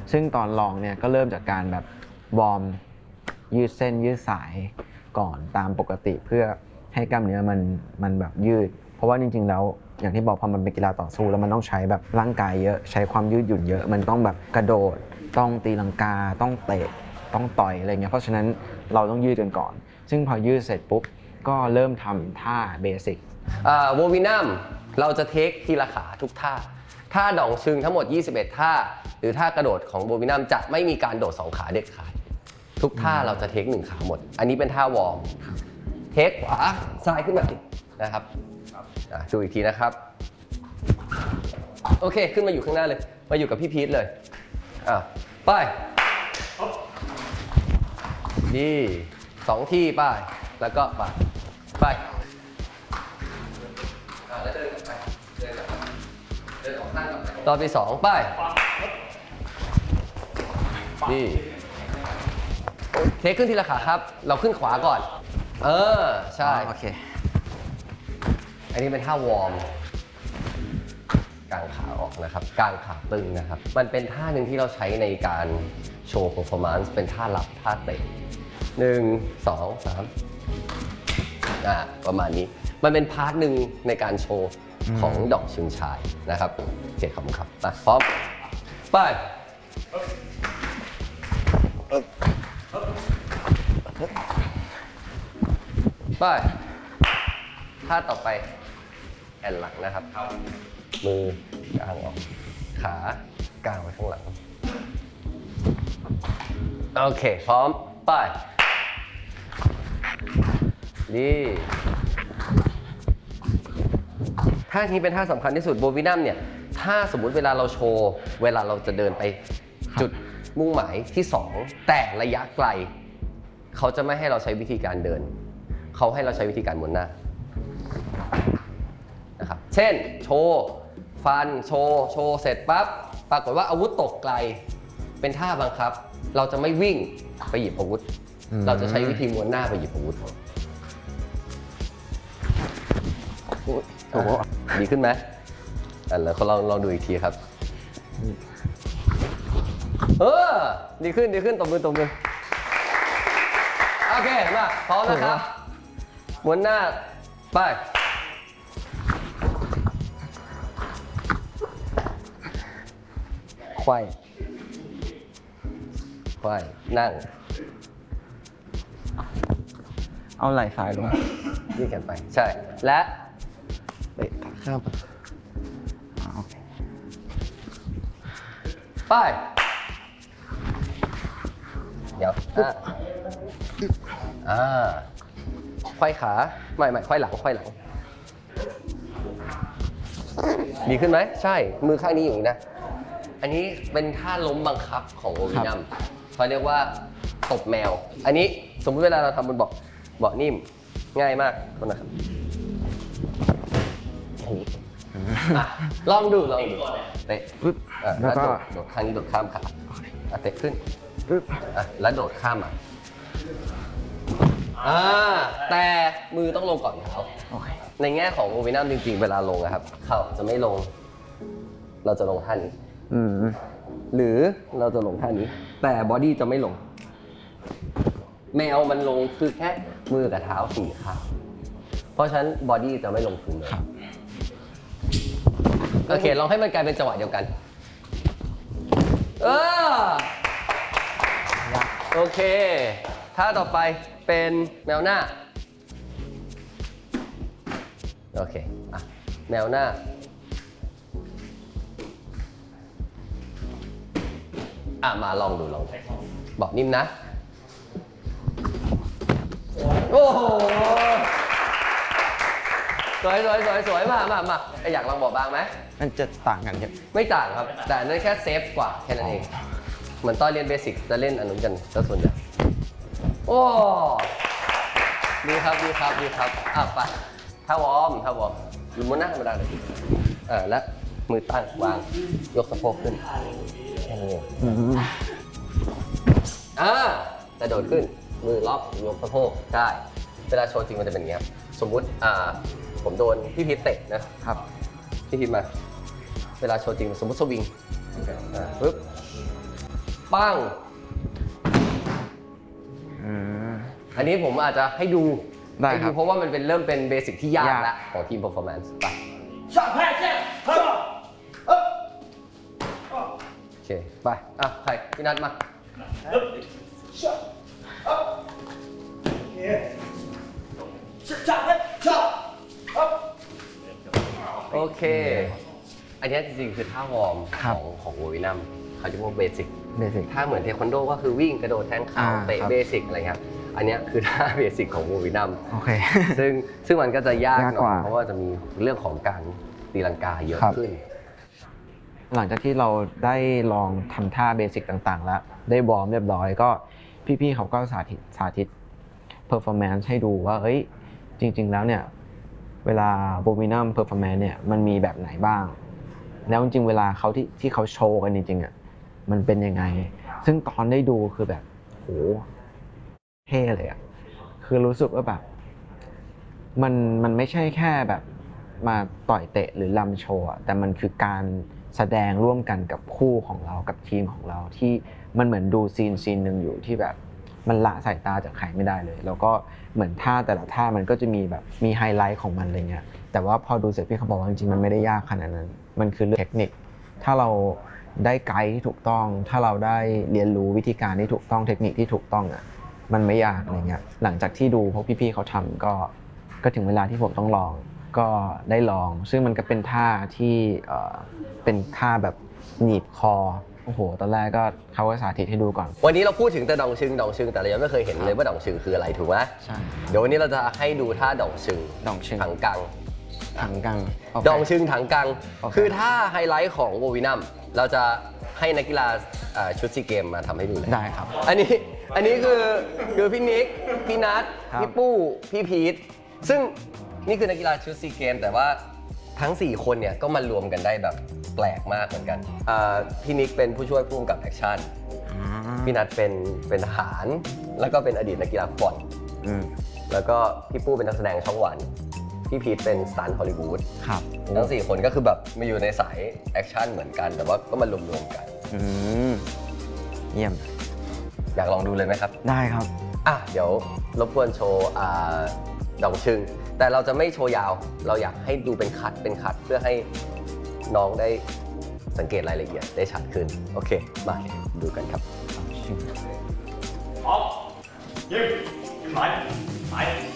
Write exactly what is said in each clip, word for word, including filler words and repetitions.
ซึ่งตอนลองเนี่ยก็เริ่มจากการแบบวอร์มยืดเส้นยืดสายก่อนตามปกติเพื่อให้กล้ามเนื้อมันมันแบบยืดเพราะว่าจริงๆแล้วอย่างที่บอกพอมันเป็นกีฬาต่อสู้แล้วมันต้องใช้แบบร่างกายเยอะใช้ความยืดหยุ่นเยอะมันต้องแบบกระโดดต้องตีลังกาต้องเตะต้องต่อยอะไรเงี้ยเพราะฉะนั้นเราต้องยืดกันก่อนซึ่งพอยืดเสร็จปุ๊บก็เริ่มทำท่าเบสิกอ่าโววินัมเราจะเทคทีละขาทุกท่าท่าดองชึงทั้งหมดยี่สิบเอ็ดท่าหรือท่ากระโดดของโววินัมจะไม่มีการโดดสองขาเด็ดขาดทุกท่าเราจะเทคหนึ่งขาหมดอันนี้เป็นท่าวอร์มเทคขวาซ้ายขึ้นมานะครับดูอีกทีนะครับโอเคขึ้นมาอยู่ข้างหน้าเลยมาอยู่กับพี่พีทเลยอ่ะไปดีสองที่ไปแล้วก็ไปไปแล้วเดินกลับไปเดินกลับไปเดินออกข้างกลับไปรอบที่สองไปดีเทคขึ้นทีละขาครับเราขึ้นขวาก่อนเออใช่โอเคอันนี้เป็นท่าวอร์มกางขาออกนะครับกางขาตึงนะครับมันเป็นท่าหนึ่งที่เราใช้ในการโชว์ performance เป็นท่าหลับท่าเตะหนึ่งสองสามอ่าประมาณนี้มันเป็นพาร์ทหนึ่งในการโชว์ของดอกชึงชายนะครับโอเคขอบคุณครับมาพร้อมไปไปท่าต่อไปแอนหลังนะครับมือกางออกขากางไว้ข้างหลังโอเคพร้อมไปดีท่านี้เป็นท่าสำคัญที่สุดโบวินัมเนี่ยถ้าสมมุติเวลาเราโชว์เวลาเราจะเดินไปจุดมุ่งหมายที่สองแต่ระยะไกลเขาจะไม่ให้เราใช้วิธีการเดินเขาให้เราใช้วิธีการหมุนหน้านะครับเช่นโชว์ฟันโชว์โชว์เสร็จปั๊บปรากฏว่าอาวุธตกไกลเป็นท่าบังคับเราจะไม่วิ่งไปหยิบอาวุธเราจะใช้วิธีม้วนหน้าไปหยิบอาวุธดีขึ้นไหมอ่ะแล้วเขาลองลองดูอีกทีครับเออดีขึ้นดีขึ้นตบมือตบมือโอเคมาพร้อมนะครับม้วนหน้าไปไขว้ไขว้นั่งเอาไหล่ซ้ายลงยืดแขนไปใช่และเตะขาข้ามไปเดี๋ยวอ่าอ่าไขว้ขาไม่ไม่ไขว้หลังไขว้หลังดีขึ้นไหมใช่มือข้างนี้อยู่นะอันนี้เป็นท่าล้มบังคับของโอวินัมเขาเรียกว่าตบแมวอันนี้สมมติเวลาเราทำบนเบาะเบาะนิ่มง่ายมากคนนะครับลองดูลองดูเตะปึ๊บแล้วก็โดดข้างนี้โดดข้ามขาเตะขึ้นปึ๊บแล้วโดดข้ามมาอ่าแต่มือต้องลงก่อนเขาในแง่ของโอวินัมจริงๆเวลาลงนะครับเขาจะไม่ลงเราจะลงท่านี้หรือเราจะลงท่านี้แต่บอดี้จะไม่ลงแมวมันลงคือแค่มือกับเท้าสี่ข้างเพราะฉะนั้นบอดี้จะไม่ลงพื้นเลยโอเคลองให้มันกลายเป็นจังหวะเดียวกันเออโอเคท่าต่อไปเป็นแมวหน้าโอเคอ่ะแมวหน้าอ่ะมาลองดูลองบอกนิ่มนะโอ้โหสวยสวยสวยสวยมามามาอยากลองบอกบ้างไหมมันจะต่างกันเยอะไม่ต่างครับแต่นั่นแค่เซฟกว่าแค่นั้นเองเหมือนตอนเรียนเบสิกจะเล่นอันนู้นกันซะส่วนใหญ่โอ้ดีครับดีครับดีครับอ่ะไปท่าวอร์มท่าวอร์มอยู่บนหน้าธรรมดาเลยอ่าและมือตั้งวางยกสะโพกขึ้นแค่นี้อ่ากระโดดขึ้นมือล็อกยกสะโพกได้เวลาโชว์จริงมันจะเป็นอย่างนี้ครับสมมุติอ่าผมโดนพี่พีทเตะนะครับพี่พีทมาเวลาโชว์จริงสมมุติสวิงอ่าปึ๊บปั้งอืมอันนี้ผมอาจจะให้ดูได้ให้ครัดูบเพราะว่ามันเป็นเริ่มเป็นเบสิกที่ยากยากแล้วของทีม performance ไป上拍线，上，呃， โอเค ไป อ่ะ ใคร พี่นัทมา上，呃，是上拍上，呃。 โอเค อันนี้จริงๆ คือท่าวอร์มขครัอบ งของโววินัมเขาจะเรียกว่าเบสิกเบสิกถ้าเหมือนเทควันโดก็คือวิ่งกระโดดแทงเข่าอ่าเตะครับเบสิกอะไรครับ อันเนี้ยคือท่าเบสิกของโววินัมโอเคซึ่งซึ่งมันก็จะยากยากหน่กอยว่าเพราะว่าจะมีเรื่องของการตีลังกาเยอะครับขึ้นหลังจากที่เราได้ลองทำท่าเบสิกต่างๆ แล้ว ได้วอร์มเรียบร้อยก็พี่ๆเขาก็สาธิตสาธิตเพอร์ฟอร์แมนซ์ให้ดูว่าเฮ้ยจริงๆแล้วเนี่ยเวลาโบมินัมเพอร์ฟอร์แมนซ์เนี่ยมันมีแบบไหนบ้าง แล้วจริงๆเวลาเขาที่ที่เขาโชว์กันจริงๆอ่ะมันเป็นยังไง ซึ่งตอนได้ดูคือแบบโหเท่เลยอ่ะคือรู้สึกว่าแบบมันมันไม่ใช่แค่แบบมาต่อยเตะหรือลำโชว์อะแต่มันคือการแสดงร่วมกันกับคู่ของเรากับทีมของเราที่มันเหมือนดูซีนซีนหนึ่งอยู่ที่แบบมันละสายตาจากใครไม่ได้เลย แล้วก็เหมือนท่าแต่ละท่ามันก็จะมีแบบมีไฮไลท์ของมันอะไรเงี้ยแต่ว่าพอดูเสร็จพี่เขาบอกว่าจริงๆมันไม่ได้ยากขนาดนั้นมันคือเรื่องเทคนิคถ้าเราได้ไกด์ที่ถูกต้อง ถ้าเราได้เรียนรู้วิธีการที่ถูกต้องเทคนิคที่ถูกต้องอ่ะมันไม่ยากอะไรเงี้ยหลังจากที่ดูพวกพี่ๆเขาทำก็ก็ถึงเวลาที่ผมต้องลองก็ได้ลอง ซึ่งมันก็เป็นท่าที่เอ่อเป็นท่าแบบหนีบคอโอ้โหตอนแรกก็เขาก็สาธิตให้ดูก่อนวันนี้เราพูดถึงแต่ดองชึงดองชึงแต่เรายังไม่เคยเห็นเลยว่าดองชึงคืออะไรถูกไหมใช่เดี๋ยววันนี้เราจะให้ดูท่าดองชึงดองชึงถังกังถังกังโเคดองชึงถังกังโอเคคือท่าไฮไลท์ของโววินัมเราจะให้นักกีฬาเอ่อชุดซีเกมมาทำให้ดูเลยได้ครับอันนี้อันนี้คือคือพี่นิก พี่นัทครับพี่ปู้ พี่พีท ซึ่งนี่คือนักกีฬาชุดซีเกมแต่ว่าทั้ง สี่ คนเนี่ยก็มารวมกันได้แบบแปลกมากเหมือนกันอ่าพี่นิกเป็นผู้ช่วยผู้กำกับแอคชั่น พี่นัทเป็นเป็นทหาร แล้วก็เป็นอดีตนักกีฬาฟุตบอลอืมแล้วก็พี่ปู้เป็นนักแสดงช่องวัน พี่พีทเป็นสตันท์ฮอลลีวูดครับทั้งสี่คนก็คือแบบมาอยู่ในสายแอคชั่นเหมือนกัน แต่ว่าก็มารวมๆกันอืมเยี่ยมอยากลองดูเลยไหมครับได้ครับอ่ะ เดี๋ยวรบกวนโชว์อ่าดองชึง แต่เราจะไม่โชว์ยาว เราอยากให้ดูเป็นคัดเป็นคัดเพื่อให้น้องได้สังเกตรายละเอียดได้ชัดขึ้น โอเค มาดูกันครับ好，一，你埋，埋，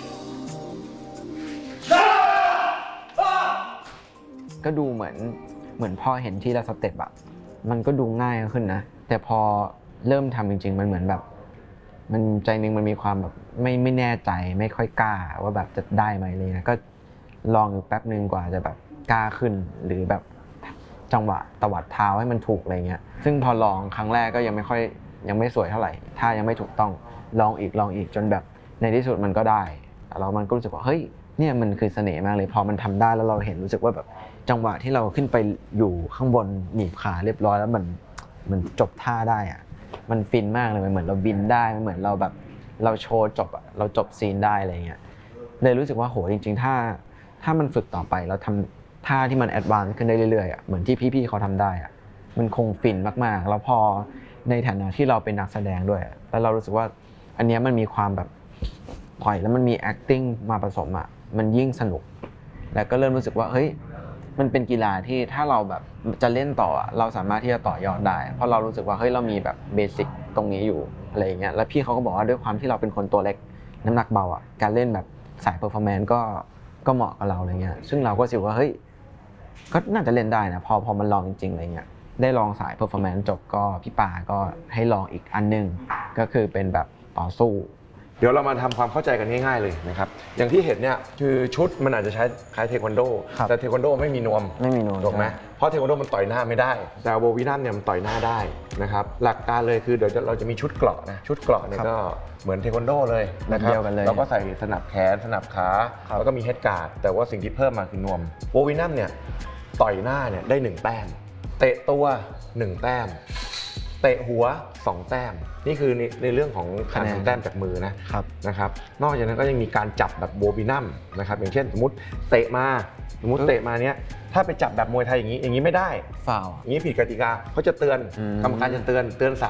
上，啊！ ก็ดูเหมือนเหมือนพอเห็นที่ละสเต็ปอะมันก็ดูง่ายขึ้นนะ แต่พอเริ่มทำจริงๆ มันเหมือนแบบ มันใจนึงมันมีความแบบไม่ไม่แน่ใจไม่ค่อยกล้าว่าแบบจะได้ไหมเลยนะก็ลองอยู่แป๊บนึงกว่าจะแบบกล้าขึ้น หรือแบบจังหวะตวัดเท้าให้มันถูกอะไรเงี้ยซึ่งพอลองครั้งแรกก็ยังไม่ค่อยยังไม่สวยเท่าไหร่ถ้ายังไม่ถูกต้องลองอีกลองอีกจนแบบในที่สุดมันก็ได้แล้วมันก็รู้สึกว่าเฮ้ยเนี่ยมันคือเสน่ห์มากเลยพอมันทำได้แล้วเราเห็นรู้สึกว่าแบบจังหวะที่เราขึ้นไปอยู่ข้างบนหนีบขาเรียบร้อยแล้วมันมันจบท่าได้อะมันฟินมากเลยมันเหมือนเราบินได้มันเหมือนเราแบบเราโชว์จบอะเราจบซีนได้อะไรเงี้ยเลยรู้สึกว่าโหจริงๆถ้าถ้ามันฝึกต่อไปเราทำท่าที่มันแอดวานซ์ขึ้นได้เรื่อยๆอะเหมือนที่พี่ๆเขาทำได้อะมันคงฟินมากๆแล้วพอในฐานะที่เราเป็นนักแสดงด้วยอะแล้วเรารู้สึกว่าอันเนี้ยมันมีความแบบปล่อยแล้วมันมี acting มาผสมอะมันยิ่งสนุกแล้วก็เริ่มรู้สึกว่าเฮ้ยมันเป็นกีฬาที่ถ้าเราแบบจะเล่นต่ออะเราสามารถที่จะต่อยอดได้เพราะเรารู้สึกว่าเฮ้ยเรามีแบบเบสิกตรงนี้อยู่อะไรอย่างเงี้ยแล้วพี่เขาก็บอกว่าด้วยความที่เราเป็นคนตัวเล็กน้ำหนักเบาอะการเล่นแบบสายเพอร์ฟอร์แมนซ์ก็ก็เหมาะกับเราอะไรเงี้ยซึ่งเราก็รู้สึกว่าเฮ้ยก็น่าจะเล่นได้นะพอพอมันลองจริงๆอะไรเงี้ยได้ลองสายเพอร์ฟอร์แมนซ์จบก็พี่ป่าก็ให้ลองอีกอันนึงก็คือเป็นแบบต่อสู้เดี๋ยวเรามาทำความเข้าใจกันง่ายๆเลยนะครับ อย่างที่เห็นเนี่ยคือชุดมันอาจจะใช้คล้ายเทควันโดครับแต่เทควันโดไม่มีนวมไม่มีนวมถูกไหมใช่เพราะเทควันโดมันต่อยหน้าไม่ได้ แต่โบวินัมเนี่ยมันต่อยหน้าได้นะครับ หลักการเลยคือเดี๋ยวเราจะมีชุดเกราะนะ ชุดเกราะเนี่ยก็เหมือนเทควันโดเลยนะครับแบบเดียวกันเลยเราก็ใส่สนับแขนสนับขา แล้วก็มีเฮดการ์ด แต่ว่าสิ่งที่เพิ่มมาคือนวมโบวินัมเนี่ยต่อยหน้าเนี่ยได้หนึ่งแต้ม เตะตัวหนึ่งแต้ม เตะหัวสองแต้ม นี่คือในในเรื่องของการทำแต้มจากมือนะครับ นะครับ นอกจากนั้นก็ยังมีการจับแบบโบวินัมนะครับ อย่างเช่นสมมติเตะมาสมมติเตะมาเนี้ยถ้าไปจับแบบมวยไทยอย่างนี้อย่างนี้ไม่ได้ฟาวล์อย่างนี้ผิดกติกาเขาจะเตือนอืมกรรมการจะเตือนเตือน